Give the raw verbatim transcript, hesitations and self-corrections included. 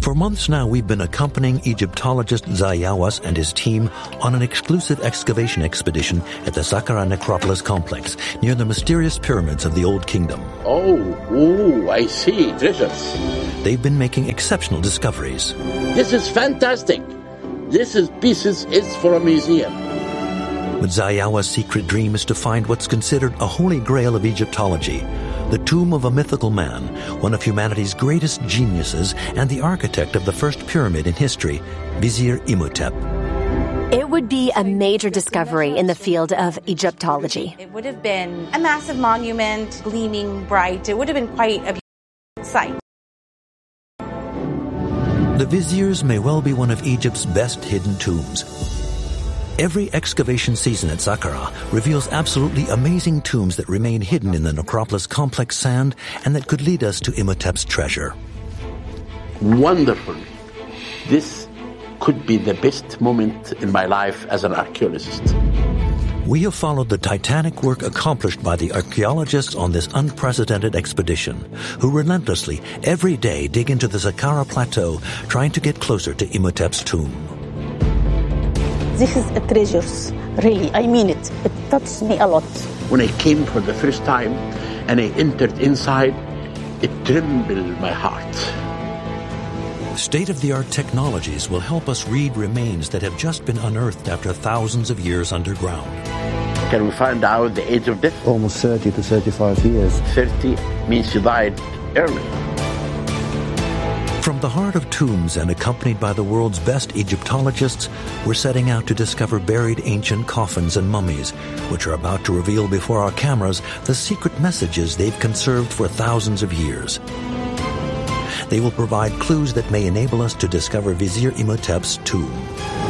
For months now, we've been accompanying Egyptologist Zayawas and his team on an exclusive excavation expedition at the Saqqara Necropolis complex near the mysterious pyramids of the Old Kingdom. Oh, ooh, I see. Treasures. They've been making exceptional discoveries. This is fantastic. This is pieces is for a museum. But Zayawa's secret dream is to find what's considered a holy grail of Egyptology, the tomb of a mythical man, one of humanity's greatest geniuses and the architect of the first pyramid in history, Vizier Imhotep. It would be a major discovery in the field of Egyptology. It would have been a massive monument, gleaming bright. It would have been quite a sight. The Vizier's may well be one of Egypt's best hidden tombs. Every excavation season at Saqqara reveals absolutely amazing tombs that remain hidden in the necropolis complex sand and that could lead us to Imhotep's treasure. Wonderful. This could be the best moment in my life as an archaeologist. We have followed the titanic work accomplished by the archaeologists on this unprecedented expedition, who relentlessly, every day, dig into the Saqqara Plateau, trying to get closer to Imhotep's tomb. This is a treasure, really, I mean it. It touched me a lot. When I came for the first time and I entered inside, it trembled my heart. State-of-the-art technologies will help us read remains that have just been unearthed after thousands of years underground. Can we find out the age of death? Almost thirty to thirty-five years. thirty means she died early. From the heart of tombs and accompanied by the world's best Egyptologists, we're setting out to discover buried ancient coffins and mummies, which are about to reveal before our cameras the secret messages they've conserved for thousands of years. They will provide clues that may enable us to discover Vizier Imhotep's tomb.